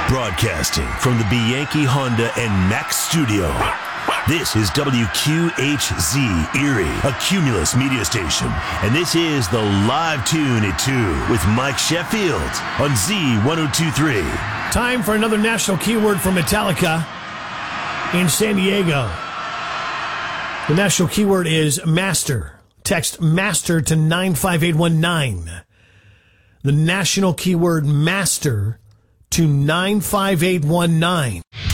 Broadcasting from the Bianchi Honda and Mack studio. This is WQHZ Erie, a Cumulus media station. And this is the Live Tune at 2 with Mike Sheffield on Z1023. Time for another national keyword from Metallica in San Diego. The national keyword is master. Text master to 95819. The national keyword master to 95819.